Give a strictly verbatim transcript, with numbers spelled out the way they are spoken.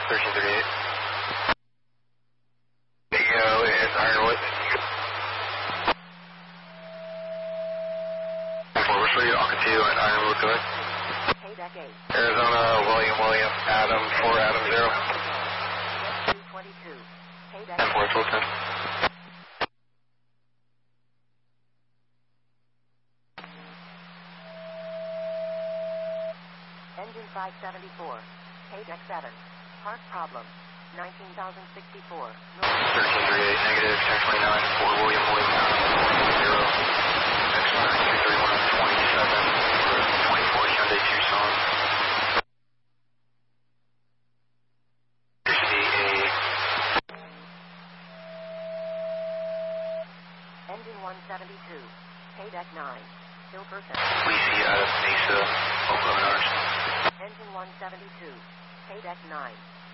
thirteen thirty-eight. Bingo, it's Ironwood. We're for you, Aqua two and Ironwood, go ahead. Hey, deck eight. Arizona, William, William, Adam, four, Adam, zero. two twenty-two. Hey, deck ten four, eight. twelve ten. Engine five seventy-four. Hey, deck seven. Park problem. nineteen thousand sixty-four. thirteen thirty-eight, negative, ten twenty-nine, four, William, William, Adam, zero. Next one, two thirty-one, twenty-seven, twenty-four, Hyundai Tucson. Engine one seventy-two. Hey, deck nine. Hilperson. Lisi out of Mesa, Oklahoma North. Engine one seventy-two. Hey, deck nine.